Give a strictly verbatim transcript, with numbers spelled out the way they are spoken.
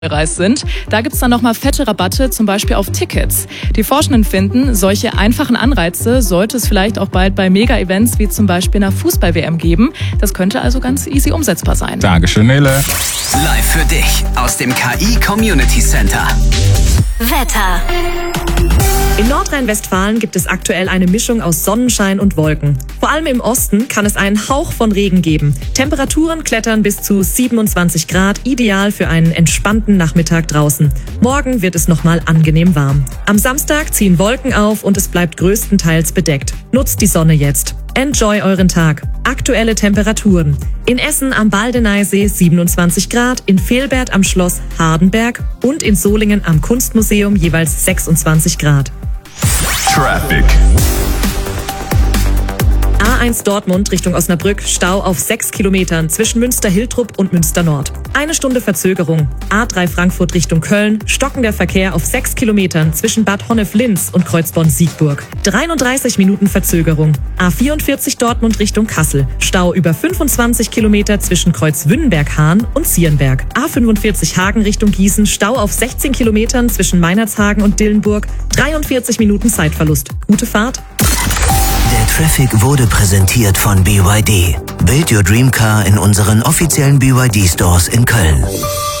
gereist sind. Da gibt's dann nochmal fette Rabatte, zum Beispiel auf Tickets. Die Forschenden finden, solche einfachen Anreize sollte es vielleicht auch bald bei Mega-Events wie zum Beispiel einer Fußball-W M geben. Das könnte also ganz easy umsetzbar sein. Dankeschön, Nele. Live für dich aus dem K I Community Center. Wetter. In Nordrhein-Westfalen gibt es aktuell eine Mischung aus Sonnenschein und Wolken. Vor allem im Osten kann es einen Hauch von Regen geben. Temperaturen klettern bis zu siebenundzwanzig Grad, ideal für einen entspannten Nachmittag draußen. Morgen wird es nochmal angenehm warm. Am Samstag ziehen Wolken auf und es bleibt größtenteils bedeckt. Nutzt die Sonne jetzt. Enjoy euren Tag. Aktuelle Temperaturen. In Essen am Baldeneysee siebenundzwanzig Grad, in Velbert am Schloss Hardenberg und in Solingen am Kunstmuseum jeweils sechsundzwanzig Grad. Traffic. A eins Dortmund Richtung Osnabrück, Stau auf sechs Kilometern zwischen Münster-Hiltrup und Münster-Nord. Eine Stunde Verzögerung. A drei Frankfurt Richtung Köln, stockender Verkehr auf sechs Kilometern zwischen Bad Honnef-Linz und Kreuzborn-Siegburg. dreiunddreißig Minuten Verzögerung. A vierundvierzig Dortmund Richtung Kassel, Stau über fünfundzwanzig Kilometer zwischen Kreuzwünnenberg-Hahn und Zierenberg. A fünfundvierzig Hagen Richtung Gießen, Stau auf sechzehn Kilometern zwischen Meinerzhagen und Dillenburg. dreiundvierzig Minuten Zeitverlust. Gute Fahrt. Der Traffic wurde präsentiert von B Y D. Build your dream car in unseren offiziellen B Y D Stores in Köln.